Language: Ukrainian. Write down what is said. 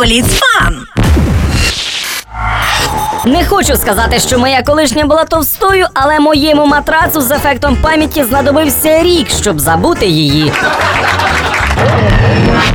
бліц-фан. Не хочу сказати, що моя колишня була товстою, але моєму матрацу з ефектом пам'яті знадобився рік, щоб забути її.